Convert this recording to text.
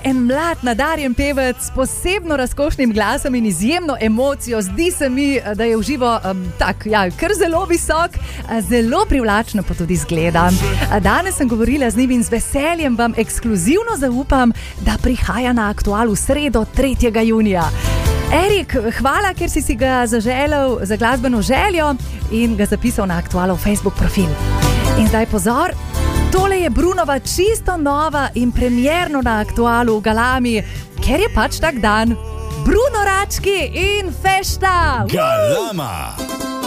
en mlad, nadarjen pevec s posebno razkošnim glasom in izjemno emocijo. Zdi se mi, da je v živo kar zelo visok, zelo privlačno pa tudi izgleda. Danes sem govorila z njim in z veseljem vam ekskluzivno zaupam, da prihaja na Aktual v sredo 3. junija. Erik, hvala, ker si ga zaželel za glasbeno željo in ga zapisal na Aktualov Facebook profil. In zdaj pozor, tole je Brunova čisto nova in premierno na Aktualu v Galami, ker je pač tak dan. Bruno Rački in fešta! Galama!